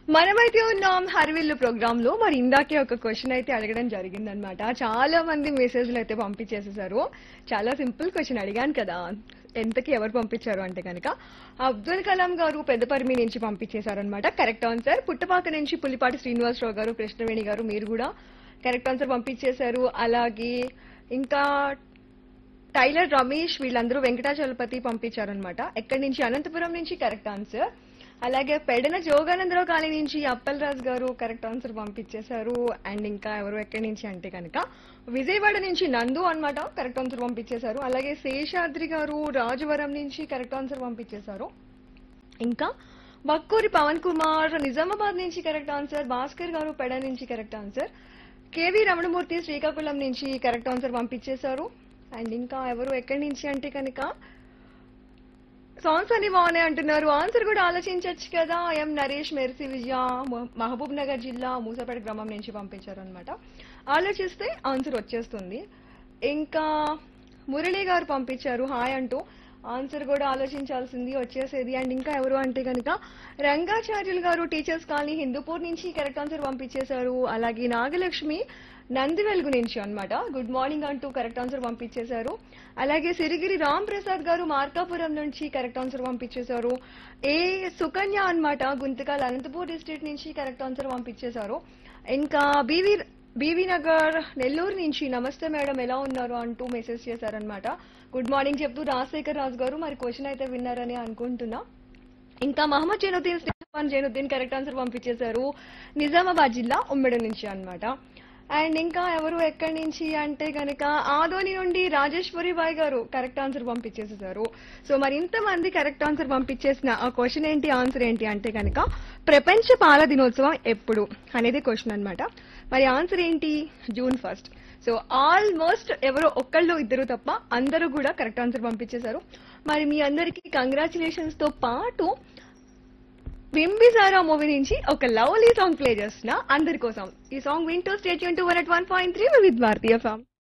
మనమైతే ఉన్నాం హర్విల్లు ప్రోగ్రామ్ లో. మరి ఇందాకే ఒక క్వశ్చన్ అయితే అడగడం జరిగిందనమాట. చాలా మంది మెసేజ్లు అయితే పంపించేసేసారు. చాలా సింపుల్ క్వశ్చన్ అడిగాను కదా, ఎంతకి ఎవరు పంపించారు అంటే కనుక అబ్దుల్ కలాం గారు పెద్దపరిమి నుంచి పంపించేశారనమాట. Correct answer. పుట్టపాక నుంచి పులిపాటి శ్రీనివాసరావు గారు, కృష్ణవేణి గారు మీరు కూడా కరెక్ట్ ఆన్సర్ పంపించేశారు. అలాగే ఇంకా టైలర్ రమేష్ వీళ్ళందరూ వెంకటాచలపతి పంపించారనమాట. ఎక్కడి నుంచి? అనంతపురం నుంచి కరెక్ట్ ఆన్సర్. అలాగే పెడన జోగానందరావు కాలనీ నుంచి అప్పల్ రాజ్ గారు కరెక్ట్ ఆన్సర్ పంపించేశారు. అండ్ ఇంకా ఎవరు ఎక్కడి నుంచి అంటే కనుక విజయవాడ నుంచి నందు అన్నమాట, కరెక్ట్ ఆన్సర్ పంపించేశారు. అలాగే శేషాద్రి గారు రాజవరం నుంచి కరెక్ట్ ఆన్సర్ పంపించేశారు. ఇంకా బక్కూరి పవన్ కుమార్ నిజామాబాద్ నుంచి కరెక్ట్ ఆన్సర్. భాస్కర్ గారు పెడ నుంచి correct answer. KV Ramanamurthy Srikakulam నుంచి కరెక్ట్ ఆన్సర్ పంపించేశారు. అండ్ ఇంకా ఎవరు ఎక్కడి నుంచి అంటే కనుక సాంగ్స్ అన్ని బాగున్నాయి అంటున్నారు. ఆన్సర్ కూడా ఆలోచించవచ్చు కదా. ఎం నరేష్ మెర్సీ విజయ మహబూబ్ నగర్ జిల్లా మూసాపేట గ్రామం నుంచి పంపించారు అనమాట. ఆలోచిస్తే ఆన్సర్ వచ్చేస్తుంది. ఇంకా మురళి గారు పంపించారు హాయ్ అంటూ. ఆన్సర్ కూడా ఆలోచించాల్సింది వచ్చేసేది. అండ్ ఇంకా ఎవరు అంటే కనుక రంగాచార్యులు గారు టీచర్స్ కాలనీ హిందూపూర్ నుంచి కరెక్ట్ ఆన్సర్ పంపించేశారు. అలాగే నాగలక్ష్మి నందివెలుగు నుంచి అన్నమాట, గుడ్ మార్నింగ్ అంటూ కరెక్ట్ ఆన్సర్ పంపించేశారు. అలాగే సిరిగిరి రామ్ ప్రసాద్ గారు మార్కాపురం నుంచి కరెక్ట్ ఆన్సర్ పంపించేశారు. ఏ సుకన్య అన్నమాట గుంతకల్ అనంతపూర్ డిస్ట్రిక్ట్ నుంచి కరెక్ట్ ఆన్సర్ పంపించేశారు. ఇంకా బీవీ నగర్ నెల్లూరు నుంచి నమస్తే మేడం ఎలా ఉన్నారు అంటూ మెసేజ్ చేశారనమాట. గుడ్ మార్నింగ్ చెప్తూ రాజశేఖర్ రాజు గారు మరి క్వశ్చన్ అయితే విన్నారని అనుకుంటున్నా. ఇంకా మహమ్మద్ జైనుద్దీన్ కరెక్ట్ ఆన్సర్ పంపించేశారు నిజామాబాద్ జిల్లా ఉమ్మడి నుంచి అన్నమాట. అండ్ ఇంకా ఎవరు ఎక్కడి నుంచి అంటే కనుక ఆదోని నుండి రాజేశ్వరి బాయ్ గారు కరెక్ట్ ఆన్సర్ పంపించేసేసారు. సో మరి ఇంతమంది కరెక్ట్ ఆన్సర్ పంపించేసిన ఆ క్వశ్చన్ ఏంటి, ఆన్సర్ ఏంటి అంటే కనుక ప్రపంచ పాల దినోత్సవం ఎప్పుడు అనేది క్వశ్చన్ అన్నమాట. మరి ఆన్సర్ ఏంటి? జూన్ 1. సో ఆల్మోస్ట్ ఎవరో ఒక్కళ్ళు ఇద్దరు తప్ప అందరూ కూడా కరెక్ట్ ఆన్సర్ పంపించేశారు. మరి మీ అందరికీ కంగ్రాచులేషన్స్ తో పాటు బింబిసారా మూవీ నుంచి ఒక లవ్లీ సాంగ్ ప్లే చేస్తున్నా అందరి కోసం. ఈ సాంగ్ వింటూ state Yoon to 101.3 with Bharatiya FM.